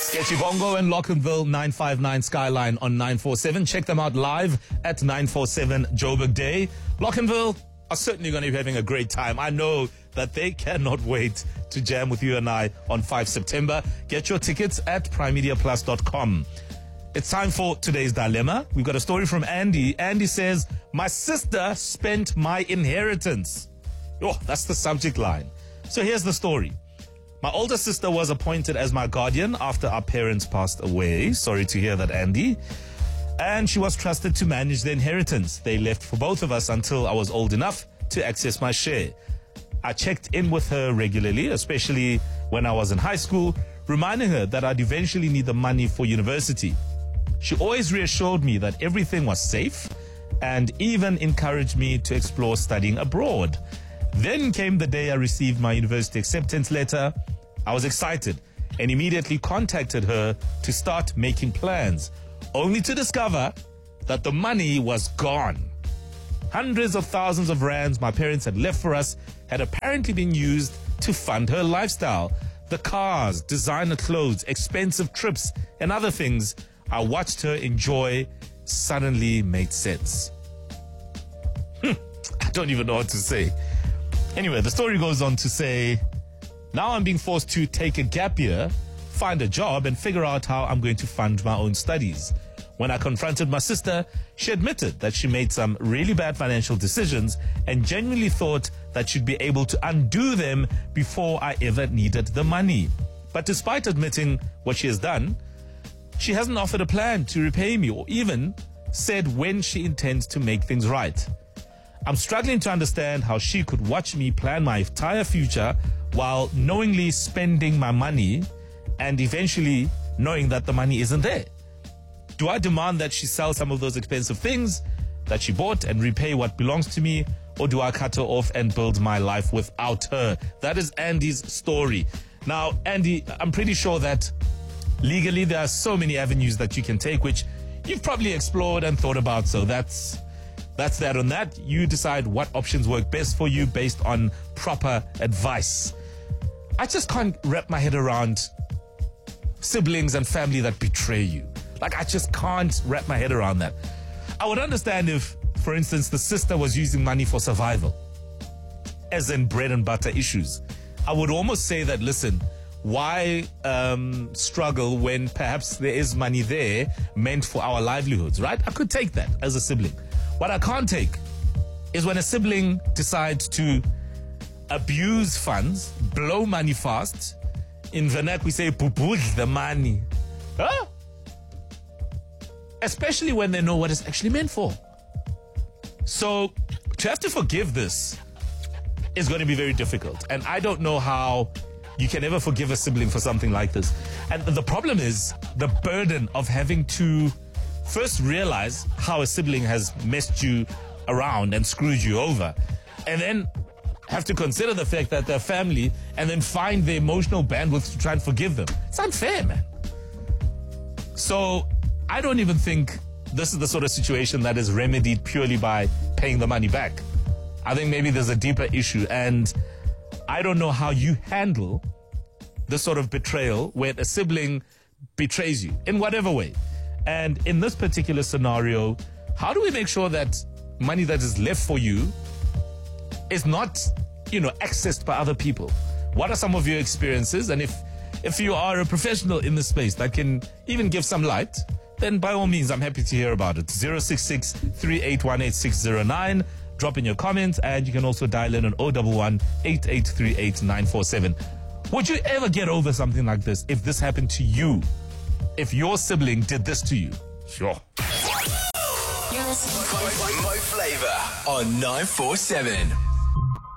Sketchy Bongo and Lockenville 959 Skyline on 947. Check them out live at 947 Joburg Day. Lockenville are certainly going to be having a great time. I know that they cannot wait to jam with you and I on 5 September. Get your tickets at primemediaplus.com. It's time for today's dilemma. We've got a story from Andy. Andy says, my sister spent my inheritance. Oh, that's the subject line. So here's the story. My older sister was appointed as my guardian after our parents passed away. Sorry to hear that, Andy. And she was trusted to manage the inheritance. They left for both of us until I was old enough to access my share. I checked in with her regularly, especially when I was in high school, reminding her that I'd eventually need the money for university. She always reassured me that everything was safe and even encouraged me to explore studying abroad. Then came the day I received my university acceptance letter. I was excited and immediately contacted her to start making plans, only to discover that the money was gone. Hundreds of thousands of rands my parents had left for us had apparently been used to fund her lifestyle. The cars, designer clothes, expensive trips, and other things I watched her enjoy suddenly made sense. I don't even know what to say. Anyway, the story goes on to say, now I'm being forced to take a gap year, find a job, and figure out how I'm going to fund my own studies. When I confronted my sister, she admitted that she made some really bad financial decisions and genuinely thought that she'd be able to undo them before I ever needed the money. But despite admitting what she has done, she hasn't offered a plan to repay me or even said when she intends to make things right. I'm struggling to understand how she could watch me plan my entire future while knowingly spending my money and eventually knowing that the money isn't there. Do I demand that she sell some of those expensive things that she bought and repay what belongs to me, or do I cut her off and build my life without her? That is Andy's story. Now, Andy, I'm pretty sure that legally there are so many avenues that you can take, which you've probably explored and thought about. So that's that on that. You decide what options work best for you based on proper advice. I just can't wrap my head around siblings and family that betray you. Like, I just can't wrap my head around that. I would understand if, for instance, the sister was using money for survival, as in bread and butter issues. I would almost say that, listen, why struggle when perhaps there is money there meant for our livelihoods, right? I could take that as a sibling. What I can't take is when a sibling decides to abuse funds, blow money fast. In vernacular, we say, pupud the money. Huh? Especially when they know what it's actually meant for. So, to have to forgive this is going to be very difficult. And I don't know how you can ever forgive a sibling for something like this. And the problem is the burden of having to first realize how a sibling has messed you around and screwed you over, and then have to consider the fact that they're family and then find the emotional bandwidth to try and forgive them. It's unfair, man. So I don't even think this is the sort of situation that is remedied purely by paying the money back. I think maybe there's a deeper issue, and I don't know how you handle this sort of betrayal when a sibling betrays you in whatever way. And in this particular scenario, how do we make sure that money that is left for you is not, accessed by other people? What are some of your experiences? And if you are a professional in this space that can even give some light, then by all means, I'm happy to hear about it. 066 3818609. Drop in your comments, and you can also dial in on 011 8838 947. Would you ever get over something like this if this happened to you? If your sibling did this to you? Sure. You're listening to Mo Flava on 947.